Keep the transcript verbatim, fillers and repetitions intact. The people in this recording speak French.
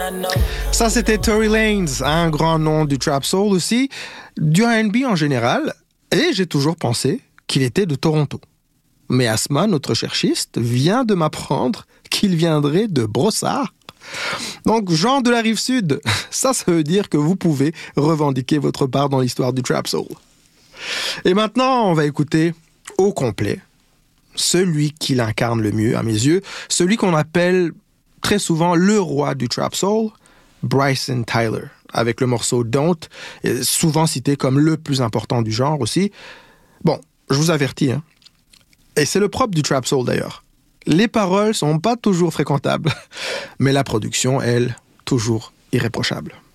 Ça, c'était Tory Lanez, un grand nom du trap soul aussi, du R and B en général, et j'ai toujours pensé qu'il était de Toronto. Mais Asma, notre cherchiste, vient de m'apprendre qu'il viendrait de Brossard. Donc, genre de la rive sud, ça, ça veut dire que vous pouvez revendiquer votre part dans l'histoire du trap soul. Et maintenant, on va écouter au complet celui qui l'incarne le mieux, à mes yeux, celui qu'on appelle très souvent le roi du trap soul, Bryson Tiller, avec le morceau Don't, souvent cité comme le plus important du genre aussi. Bon, je vous avertis, hein. Et c'est le propre du trap soul d'ailleurs. Les paroles sont pas toujours fréquentables, mais la production, elle, toujours irréprochable.